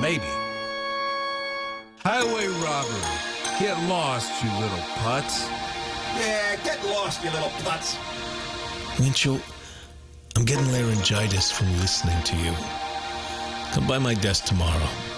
maybe. Highway robbery. Get lost, you little putz. Yeah, get lost, you little putz. Winchell, I'm getting laryngitis from listening to you. Come by my desk tomorrow.